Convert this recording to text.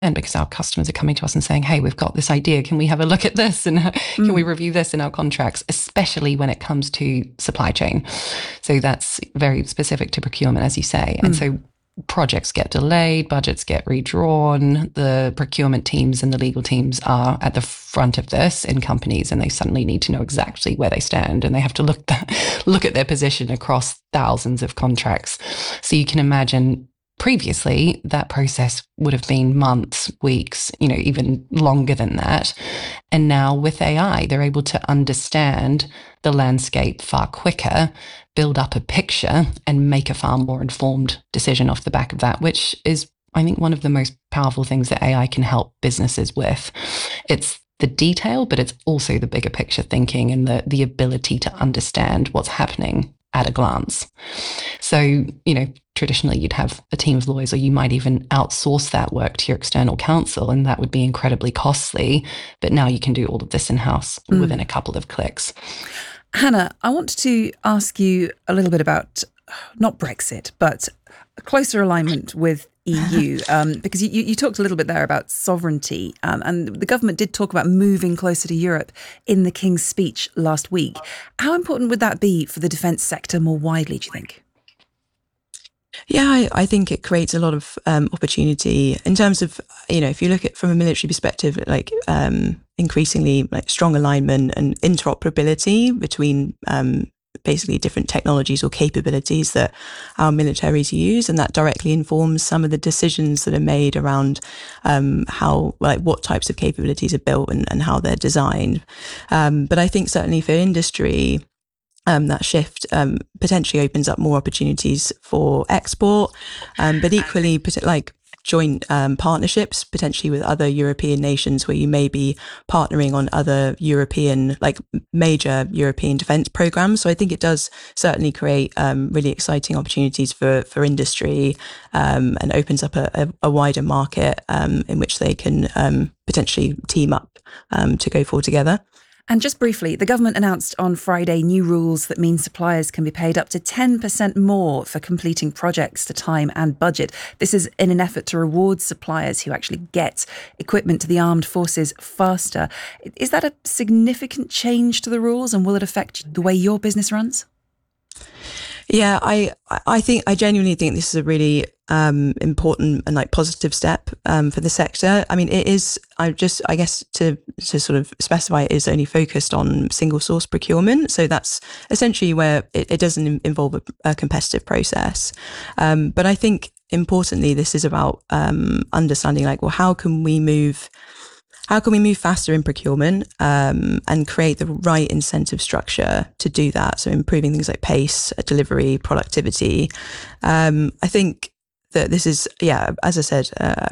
because our customers are coming to us and saying, hey, we've got this idea. Can we have a look at this? And can we review this in our contracts, especially when it comes to supply chain? So that's very specific to procurement, as you say. And so projects get delayed, budgets get redrawn. The procurement teams and the legal teams are at the front of this in companies, and they suddenly need to know exactly where they stand, and they have to look at their position across thousands of contracts. So you can imagine previously that process would have been months, weeks, even longer than that. And now with AI, they're able to understand the landscape far quicker, build up a picture, and make a far more informed decision off the back of that, which is, I think, one of the most powerful things that AI can help businesses with. It's the detail, but it's also the bigger picture thinking and the ability to understand what's happening at a glance. So, traditionally you'd have a team of lawyers, or you might even outsource that work to your external counsel, and that would be incredibly costly. But now you can do all of this in-house within a couple of clicks. Hannah, I wanted to ask you a little bit about, not Brexit, but a closer alignment with EU, because you talked a little bit there about sovereignty, and the government did talk about moving closer to Europe in the King's speech last week. How important would that be for the defence sector more widely, do you think? Yeah, I think it creates a lot of opportunity in terms of, if you look at from a military perspective, like increasingly like strong alignment and interoperability between basically different technologies or capabilities that our militaries use, and that directly informs some of the decisions that are made around what types of capabilities are built and how they're designed. But I think certainly for industry, that shift potentially opens up more opportunities for export, but equally like joint partnerships potentially with other European nations, where you may be partnering on other European, like major European defence programmes. So I think it does certainly create really exciting opportunities for industry, and opens up a wider market in which they can potentially team up to go forward together. And just briefly, the government announced on Friday new rules that mean suppliers can be paid up to 10% more for completing projects to time and budget. This is in an effort to reward suppliers who actually get equipment to the armed forces faster. Is that a significant change to the rules, and will it affect the way your business runs? Yeah, I genuinely think this is a really important and like positive step for the sector. I mean, it is. I guess to sort of specify, it is only focused on single source procurement. So that's essentially where it doesn't involve a competitive process. But I think importantly, this is about understanding like, well, how can we move faster in procurement and create the right incentive structure to do that? So improving things like pace, delivery, productivity. I think that this is, as I said,